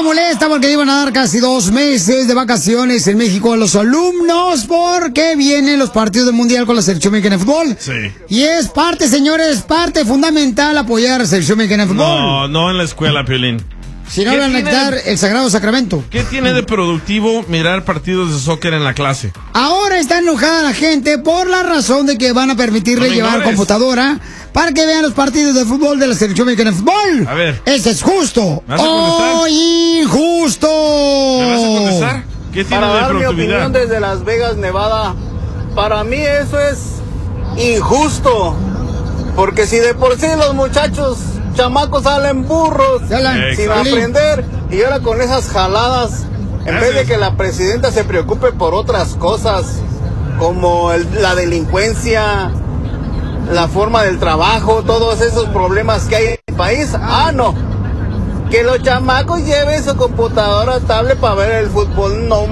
molesta porque iban a dar casi 2 meses de vacaciones en México a los alumnos porque vienen los partidos del Mundial con la selección mexicana de fútbol. Sí. Y es parte, señores, parte fundamental apoyar a la selección mexicana de fútbol. No, no en la escuela, Piolín. Si no, van a quitar el Sagrado Sacramento. ¿Qué tiene de productivo mirar partidos de soccer en la clase? Ahora está enojada la gente por la razón de que van a permitirle llevar computadora para que vean los partidos de fútbol de la selección mexicana de fútbol. A ver. ¿Ese es justo ¿Me vas a contestar? o injusto? ¿Me vas a contestar? ¿Qué tiene Para de dar mi productividad? opinión desde Las Vegas, Nevada, para mí eso es injusto. Porque si de por sí los muchachos chamacos salen burros sin aprender, y ahora con esas jaladas, en vez de que la presidenta se preocupe por otras cosas como la delincuencia, la forma del trabajo, todos esos problemas que hay en el país, no, que los chamacos lleven su computadora, tablet para ver el fútbol. No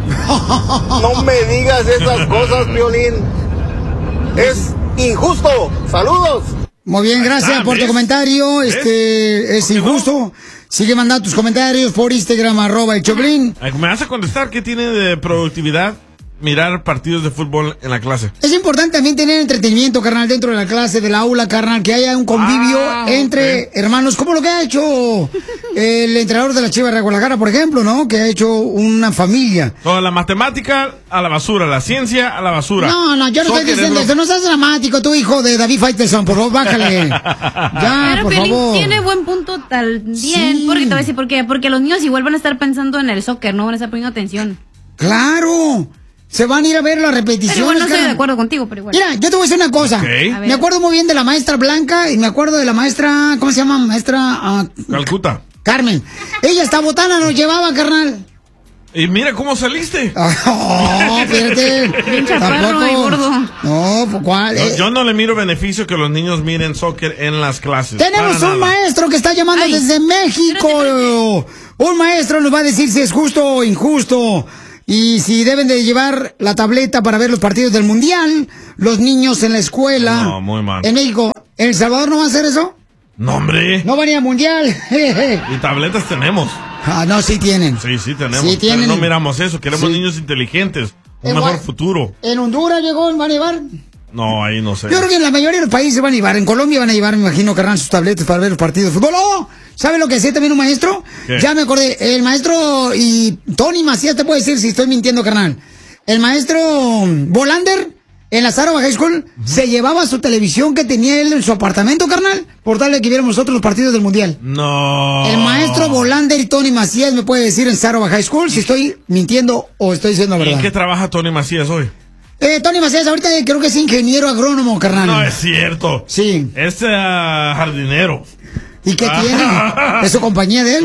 me digas esas cosas, Piolín, es injusto. Saludos. Muy bien, gracias por tu comentario. Es injusto. Sigue mandando tus comentarios por Instagram, @el Choplin. ¿Me vas a contestar qué tiene de productividad mirar partidos de fútbol en la clase? Es importante también tener entretenimiento, carnal, dentro de la clase, del aula, carnal, que haya un convivio entre hermanos, como lo que ha hecho el entrenador de la Chivas de Guadalajara, por ejemplo, ¿no? Que ha hecho una familia. Toda la matemática a la basura, la ciencia a la basura. No, yo no estoy diciendo eso. No seas dramático, tu hijo de David Faitelson, por favor, bájale. Ya, pero por Piolín favor. tiene buen punto también. Sí. Porque te voy a decir por qué. Porque los niños igual van a estar pensando en el soccer, no van a estar poniendo atención. ¡Claro! Se van a ir a ver las repeticiones. Pero igual no estoy de acuerdo contigo, pero igual. Mira, yo te voy a decir una cosa. Okay. Me acuerdo muy bien de la maestra Blanca y me acuerdo de la maestra, ¿cómo se llama? Maestra Calcuta. Carmen. Ella hasta botana nos llevaba, carnal. Y mira cómo saliste. Espérate. Bien chaparro y gordo. No, ¿cuál? Yo no le miro beneficio que los niños miren soccer en las clases. Tenemos un maestro que está llamando desde México. Espérate. Un maestro nos va a decir si es justo o injusto. Y si deben de llevar la tableta para ver los partidos del Mundial, los niños en la escuela. No, muy mal. En México. ¿En El Salvador no va a hacer eso? No, hombre. No van a ir al Mundial. Y tabletas tenemos. No, sí tienen. Sí tenemos. Sí tienen. Pero no miramos eso. Queremos niños inteligentes. Un mejor futuro. ¿En Honduras van a llevar? No, ahí no sé. Yo creo que en la mayoría de los países van a llevar. En Colombia van a llevar, me imagino, carnal, sus tabletas para ver los partidos de fútbol. ¿Sabe lo que hacía también un maestro? ¿Qué? Ya me acordé. El maestro y Tony Macías te puede decir si estoy mintiendo, carnal. El maestro Bolander en la Sarova High School se llevaba su televisión que tenía él en su apartamento, carnal, por darle que viéramos nosotros los partidos del Mundial. No. El maestro Bolander y Tony Macías me puede decir en Sarova High School si estoy mintiendo o estoy diciendo la verdad. ¿Y en qué trabaja Tony Macías hoy? Tony Macías ahorita creo que es ingeniero agrónomo, carnal. No es cierto. Sí. Es jardinero. ¿Y qué tiene? ¿Es su compañía de él?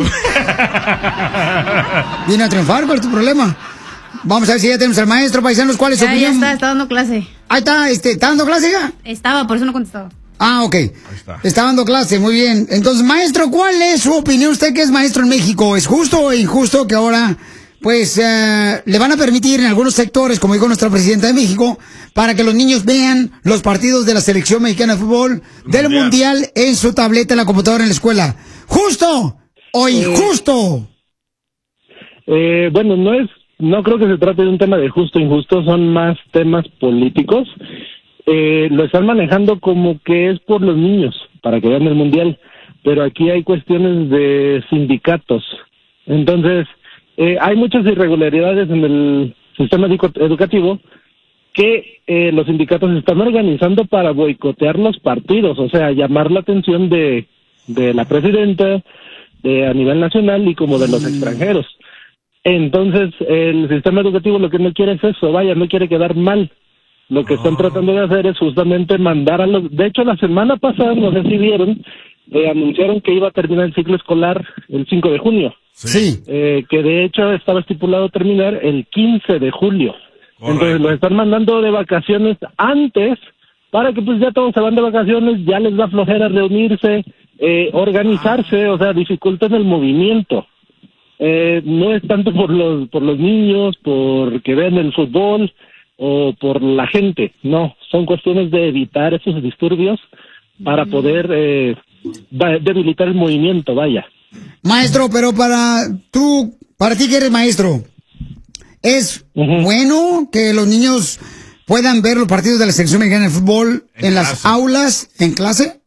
Viene a triunfar, ¿cuál es tu problema? Vamos a ver si ya tenemos al maestro, paisanos, ¿cuál es su opinión? Ya está dando clase. Ahí está, ¿está dando clase ya? Estaba, por eso no contestaba. Ok. Está dando clase, muy bien. Entonces, maestro, ¿cuál es su opinión? Usted que es maestro en México, ¿es justo o injusto que ahora, pues, le van a permitir en algunos sectores, como dijo nuestra presidenta de México, para que los niños vean los partidos de la selección mexicana de fútbol del Mundial en su tableta, en la computadora, en la escuela? ¿Justo o injusto? Bueno, no creo que se trate de un tema de justo o injusto, son más temas políticos. Lo están manejando como que es por los niños, para que vean el Mundial, pero aquí hay cuestiones de sindicatos. Entonces, hay muchas irregularidades en el sistema educativo que los sindicatos se están organizando para boicotear los partidos, o sea, llamar la atención de la presidenta a nivel nacional y como de los extranjeros. Entonces, el sistema educativo lo que no quiere es eso, no quiere quedar mal. Lo que están tratando de hacer es justamente mandar a los... De hecho, la semana pasada, no sé si vieron, anunciaron que iba a terminar el ciclo escolar el 5 de junio. Sí. Que de hecho estaba estipulado terminar el 15 de julio. Correcto. Entonces los están mandando de vacaciones antes para que pues ya todos se van de vacaciones, ya les da flojera reunirse, organizarse, o sea, dificultan el movimiento. No es tanto por los niños, porque ven el fútbol o por la gente, no, son cuestiones de evitar esos disturbios para poder debilitar el movimiento, vaya. Maestro, pero para ti que eres maestro, ¿es bueno que los niños puedan ver los partidos de la selección mexicana de fútbol en las aulas, en clase?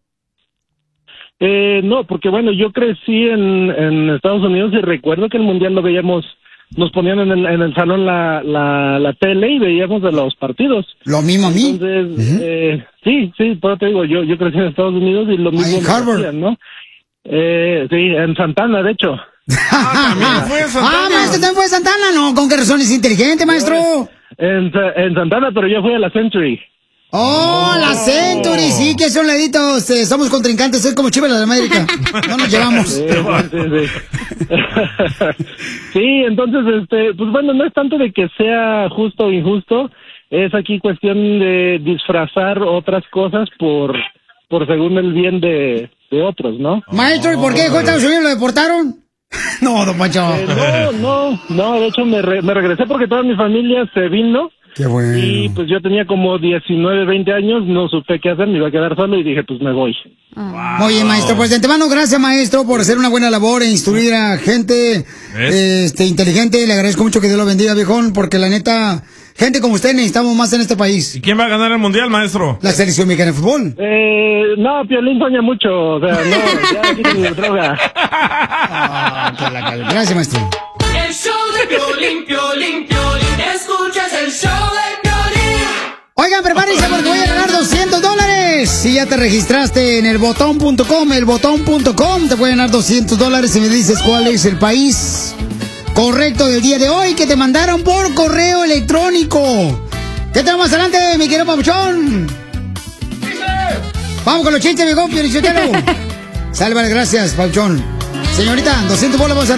No, porque bueno, yo crecí en Estados Unidos y recuerdo que el Mundial lo veíamos, nos ponían en el salón la tele y veíamos de los partidos. Lo mismo a mí. Entonces, sí, por eso te digo, yo crecí en Estados Unidos y lo mismo en Harvard, hacían, ¿no? Sí, en Santana, de hecho. ¿También fue en Santana? maestro, ¿también fue en Santana? No, ¿con qué razón es inteligente, maestro? En Santana, pero yo fui a la Century. ¡Oh, la Century! Sí, que son laditos, somos contrincantes, es como Chivas de América. No nos llevamos. Sí. Sí, entonces, pues bueno, no es tanto de que sea justo o injusto, es aquí cuestión de disfrazar otras cosas por según el bien de otros, ¿no? Maestro, ¿y por qué dejó Estados Unidos? ¿Lo deportaron? No, don Pancho. No, de hecho me regresé porque toda mi familia se vino. Qué bueno. Y pues yo tenía como 19, 20 años, no supe qué hacer, me iba a quedar solo y dije, pues me voy. Wow. Oye, maestro, pues de antemano, gracias, maestro, por hacer una buena labor e instruir a gente inteligente. Le agradezco mucho, que Dios lo bendiga, viejón, porque la neta, gente como usted necesitamos más en este país. ¿Y quién va a ganar el Mundial, maestro? La selección mexicana de fútbol. No, Piolín sueña mucho, o sea, no, ya quiten la droga. Gracias, maestro. El show de Piolín, Piolín, Piolín, escuchas el show de Piolín. Oigan, prepárense porque voy a ganar $200. Si ya te registraste en elbotón.com, te pueden ganar $200 si me dices cuál es el país correcto del día de hoy que te mandaron por correo electrónico. ¿Qué tenemos más adelante, mi querido papuchón? Vamos con los chistes, mi compi, Piolichotelo. Sálvale, gracias, papuchón. Señorita, $200 vamos a